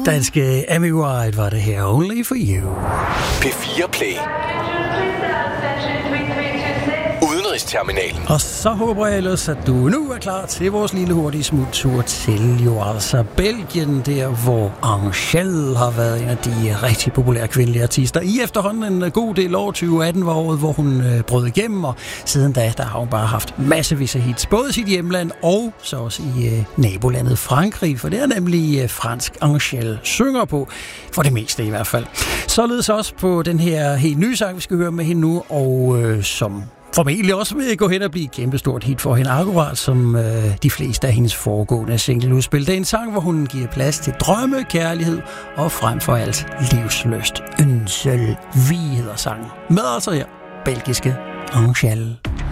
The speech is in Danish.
Danske Amy White var det her, Only for You. P4 Play. Udenrigsterminalen. Og så håber jeg ellers, at du nu er klar til vores lille hurtige smuttur til jo altså Belgien, der hvor Angèle har været en af de rigtig populære kvindelige artister i efterhånden en god del år. 2018 var året, hvor hun brød igennem, og siden da, der har hun bare haft massevis af hits, både i sit hjemland og så også i nabolandet Frankrig, for det er nemlig fransk Angèle synger på, for det meste i hvert fald. Således også på den her helt nye sang, vi skal høre med hende nu, og som formentlig også vil gå hen og blive et kæmpestort hit for hende, akkurat som de fleste af hendes foregående singleudspil. Det er en sang, hvor hun giver plads til drømme, kærlighed og frem for alt livslyst. Ønsel, vi hedder sangen. Med altså her, belgiske Angèle.